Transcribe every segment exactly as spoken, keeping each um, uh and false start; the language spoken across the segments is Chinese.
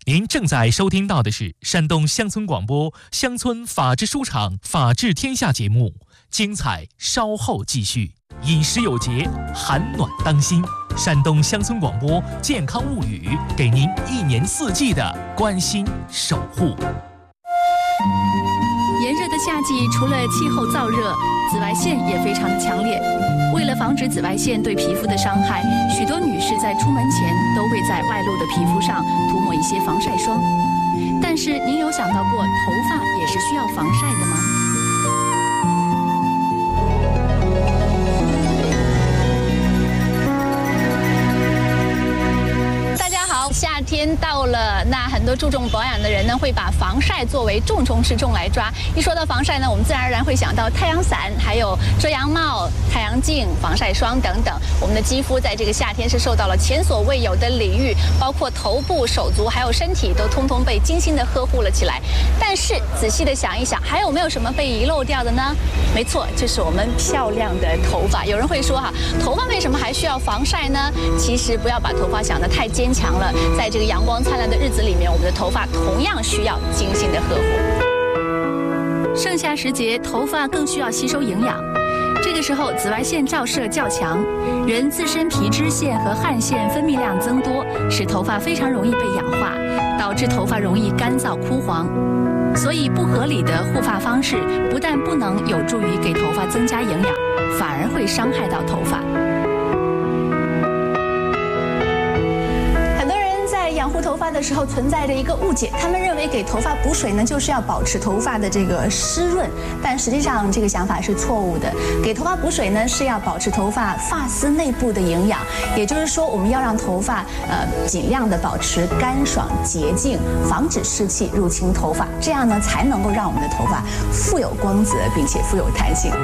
您正在收听到的是山东乡村广播乡村法制书场法治天下节目，精彩稍后继续。饮食有节，寒暖当心。山东乡村广播健康物语，给您一年四季的关心守护。 炎热的夏季，除了气候燥热，紫外线也非常的强烈。为了防止紫外线对皮肤的伤害，许多女士在出门前都会在外露的皮肤上涂抹一些防晒霜。但是您有想到过头发也是需要防晒的吗？夏天到了，那很多注重保养的人呢，会把防晒作为重中之重来抓。一说到防晒呢，我们自然而然会想到太阳伞，还有遮阳帽、太阳镜、防晒霜等等。我们的肌肤在这个夏天是受到了前所未有的礼遇，包括头部、手足还有身体都通通被精心的呵护了起来。但是仔细的想一想，还有没有什么被遗漏掉的呢？没错，就是我们漂亮的头发。有人会说哈，头发为什么还需要防晒呢？其实不要把头发想得太坚强了。在这个阳光灿烂的日子里面，我们的头发同样需要精心的呵护。盛夏时节，头发更需要吸收营养。这个时候，紫外线照射较强，人自身皮脂腺和汗腺分泌量增多，使头发非常容易被氧化，导致头发容易干燥枯黄。所以，不合理的护发方式不但不能有助于给头发增加营养，反而会伤害到头发。养护头发的时候存在着一个误解，他们认为给头发补水呢，就是要保持头发的这个湿润，但实际上这个想法是错误的。给头发补水呢，是要保持头发发丝内部的营养，也就是说，我们要让头发呃尽量的保持干爽洁净，防止湿气入侵头发，这样呢才能够让我们的头发富有光泽，并且富有弹性。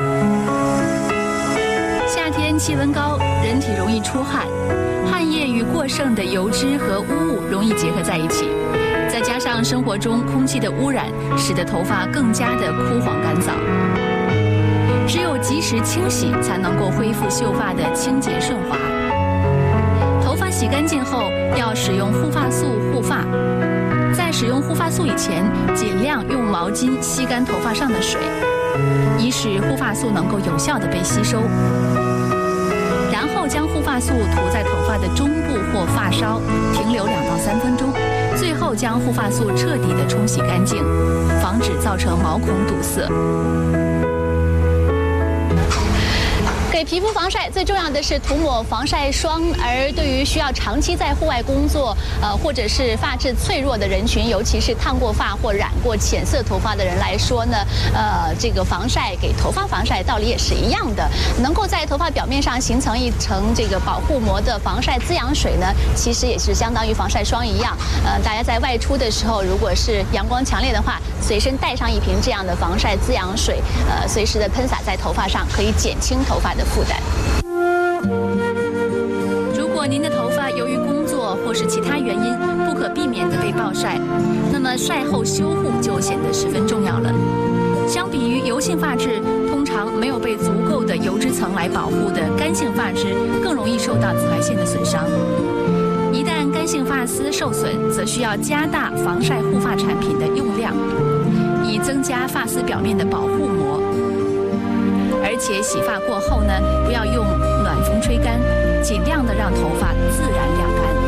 夏天气温高，人体容易出汗。汗液与过剩的油脂和污物容易结合在一起，再加上生活中空气的污染，使得头发更加的枯黄干燥。只有及时清洗，才能够恢复秀发的清洁顺滑。头发洗干净后，要使用护发素护发。在使用护发素以前，尽量用毛巾吸干头发上的水，以使护发素能够有效地被吸收。然后将护发素涂在头发的中部或发梢，停留两到三分钟，最后将护发素彻底的冲洗干净，防止造成毛孔堵塞。给皮肤防晒最重要的是涂抹防晒霜，而对于需要长期在户外工作，呃，或者是发质脆弱的人群，尤其是烫过发或染过浅色头发的人来说呢，呃，这个防晒给头发防晒道理也是一样的，能够在头发表面上形成一层这个保护膜的防晒滋养水呢，其实也是相当于防晒霜一样。呃，大家在外出的时候，如果是阳光强烈的话，随身带上一瓶这样的防晒滋养水，呃，随时的喷洒在头发上，可以减轻头发的负担。如果您的头发由于工作或是其他原因不可避免的被暴晒，那么晒后修护就显得十分重要了。相比于油性发质，通常没有被足够的油脂层来保护的干性发质，更容易受到紫外线的损伤。一旦干性发丝受损，则需要加大防晒护发产品的用量，以增加发丝表面的保护膜。而且洗发过后呢，不要用暖风吹干，尽量的让头发自然晾干。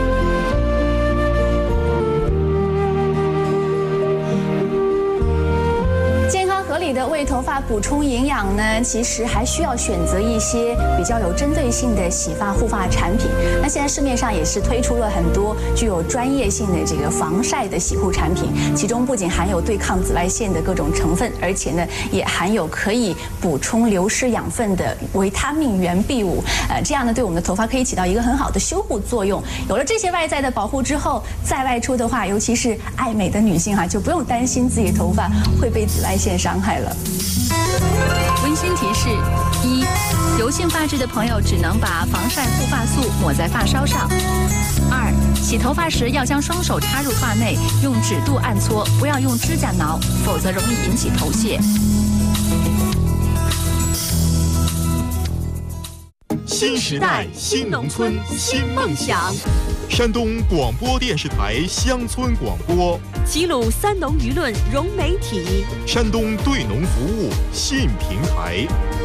合理的为头发补充营养呢，其实还需要选择一些比较有针对性的洗发护发产品。那现在市面上也是推出了很多具有专业性的这个防晒的洗护产品，其中不仅含有对抗紫外线的各种成分，而且呢也含有可以补充流失养分的维他命原 B 五，呃，这样呢对我们的头发可以起到一个很好的修护作用。有了这些外在的保护之后，再外出的话，尤其是爱美的女性哈、啊，就不用担心自己的头发会被紫外线伤害了。温馨提示：一，油性发质的朋友只能把防晒护发素抹在发梢上；二，洗头发时要将双手插入发内，用指肚按搓，不要用指甲挠，否则容易引起头屑。 新时代新农村新梦想。 山东广播电视台乡村广播， 齐鲁三农舆论融媒体， 山东对农服务新平台。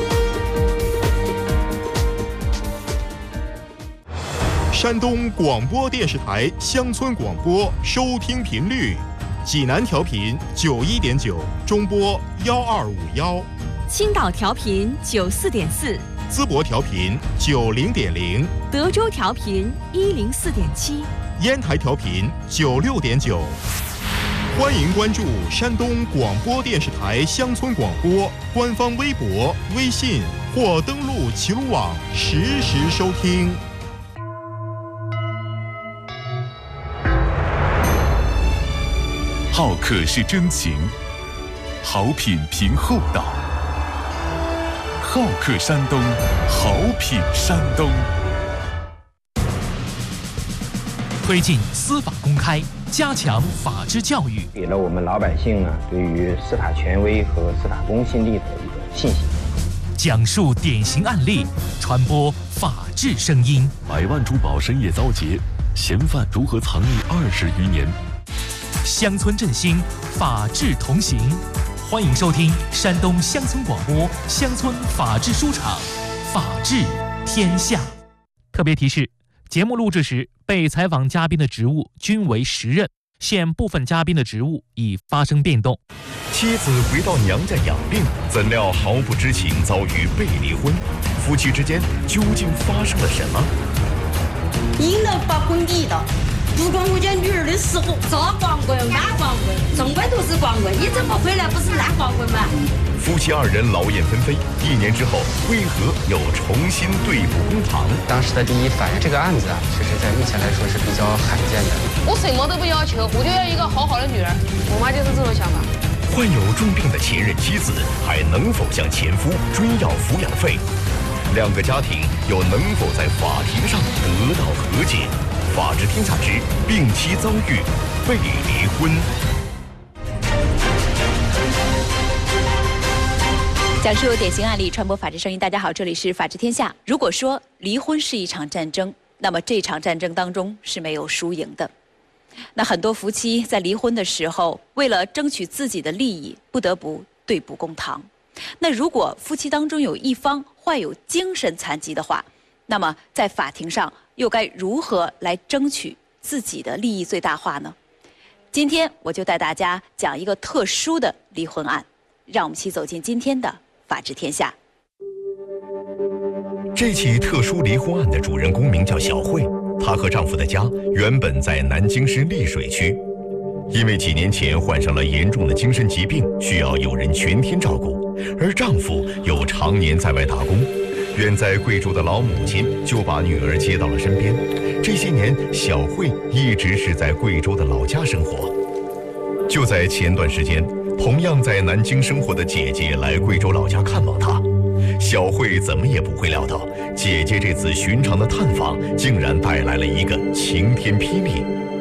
山东广播电视台乡村广播收听频率：济南调频九一点九，中波幺二五幺； 青岛调频九四点四， 淄博调频九零点零， 德州调频一零四点七， 烟台调频九六点九。欢迎关注山东广播电视台乡村广播官方微博、微信或登录齐鲁网实时收听。 好客是真情，好品凭厚道。好客山东，好品山东。 推进司法公开，加强法治教育， 给了我们老百姓呢对于司法权威和司法公信力的一个信心。 讲述典型案例，传播法治声音。 百万珠宝深夜遭劫，嫌犯如何藏匿二十余年？ 乡村振兴，法治同行。欢迎收听山东乡村广播乡村法治书场，法治天下。特别提示：节目录制时，被采访嘉宾的职务均为实任，现部分嘉宾的职务已发生变动。 妻子回到娘家养病，怎料毫不知情遭遇被离婚，夫妻之间究竟发生了什么？ 应当把婚离的。不管我家女儿的时候，这光棍那光棍，总归都是光棍，你怎么回来不是那光棍吗？ 夫妻二人劳燕分飞，一年之后，为何又重新对簿公堂？ 当时的第一反应，这个案子啊，其实在目前来说是比较罕见的。 我什么都不要求，我就要一个好好的女儿。我妈就是这种想法。 患有重病的前任妻子还能否向前夫追要抚养费？两个家庭又能否在法庭上得到和解？法治天下之病妻遭遇被离婚。 讲述典型案例，传播法治声音。大家好，这里是法治天下。如果说离婚是一场战争，那么这场战争当中是没有输赢的。那很多夫妻在离婚的时候，为了争取自己的利益，不得不对簿公堂。那如果夫妻当中有一方患有精神残疾的话，那么在法庭上又该如何来争取自己的利益最大化呢？今天我就带大家讲一个特殊的离婚案，让我们一起走进今天的法治天下。 这起特殊离婚案的主人公名叫小慧，她和丈夫的家原本在南京市溧水区，因为几年前患上了严重的精神疾病，需要有人全天照顾，而丈夫又常年在外打工。远在贵州的老母亲就把女儿接到了身边。这些年，小慧一直是在贵州的老家生活。就在前段时间，同样在南京生活的姐姐来贵州老家看望她。小慧怎么也不会料到，姐姐这次寻常的探访，竟然带来了一个晴天霹雳。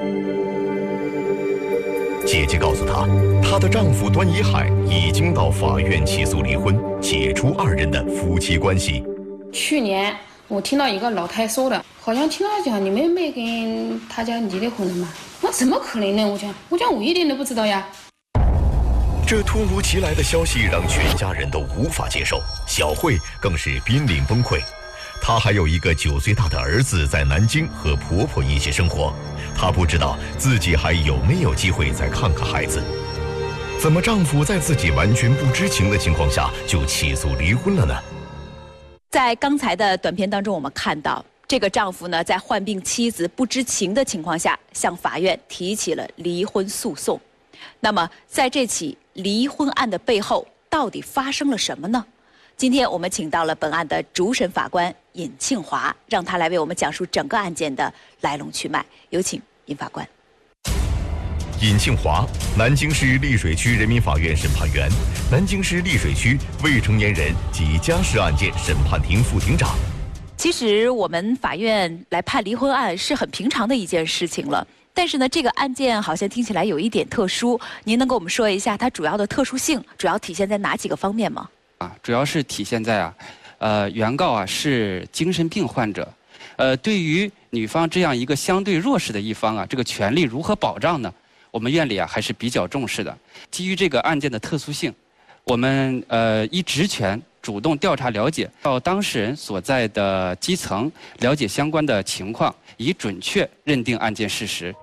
姐姐告诉她，她的丈夫端一海已经到法院起诉离婚，解除二人的夫妻关系。 去年我听到一个老太说的，好像听他讲你们没跟他家离的婚了吗？我怎么可能呢？我讲，我讲我一点都不知道呀。 这突如其来的消息让全家人都无法接受，小慧更是濒临崩溃。她还有一个九岁大的儿子在南京和婆婆一起生活，她不知道自己还有没有机会再看看孩子。怎么丈夫在自己完全不知情的情况下就起诉离婚了呢？ 在刚才的短片当中，我们看到这个丈夫呢，在患病妻子不知情的情况下，向法院提起了离婚诉讼。那么，在这起离婚案的背后，到底发生了什么呢？今天我们请到了本案的主审法官尹庆华，让他来为我们讲述整个案件的来龙去脉。有请尹法官。 尹庆华，南京市溧水区人民法院审判员，南京市溧水区未成年人及家事案件审判庭副庭长。 其实我们法院来判离婚案是很平常的一件事情了，但是呢，这个案件好像听起来有一点特殊，您能给我们说一下它主要的特殊性，主要体现在哪几个方面吗？ 啊，主要是体现在啊， 呃，原告啊是精神病患者，呃，对于女方这样一个相对弱势的一方啊，这个权利如何保障呢？我们院里啊还是比较重视的。基于这个案件的特殊性，我们呃依职权主动调查了解到当事人所在的基层，了解相关的情况，以准确认定案件事实。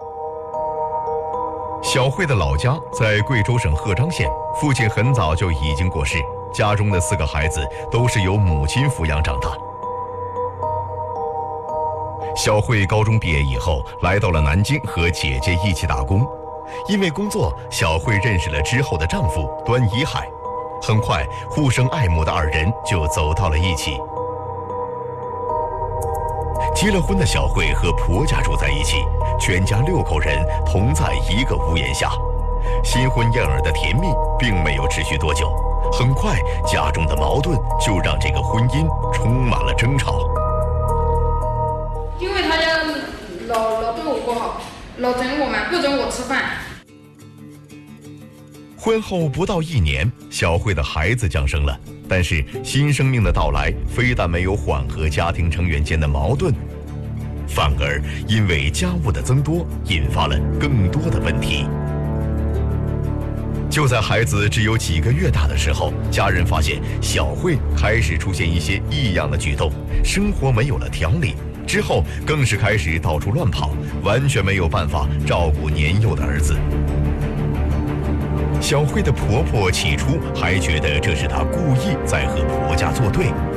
小慧的老家在贵州省鹤岗县，父亲很早就已经过世，家中的四个孩子都是由母亲抚养长大。小慧高中毕业以后，来到了南京和姐姐一起打工。因为工作，小慧认识了之后的丈夫端一海，很快互生爱慕的二人就走到了一起。结了婚的小慧和婆家住在一起，全家六口人同在一个屋檐下。新婚燕尔的甜蜜并没有持续多久，很快家中的矛盾就让这个婚姻充满了争吵。 因为他家老老对我不好，老整我嘛，不准我吃饭。 婚后不到一年，小慧的孩子降生了，但是新生命的到来非但没有缓和家庭成员间的矛盾，反而因为家务的增多，引发了更多的问题。就在孩子只有几个月大的时候，家人发现小慧开始出现一些异样的举动，生活没有了条理，之后更是开始到处乱跑，完全没有办法照顾年幼的儿子。小慧的婆婆起初还觉得这是她故意在和婆家作对，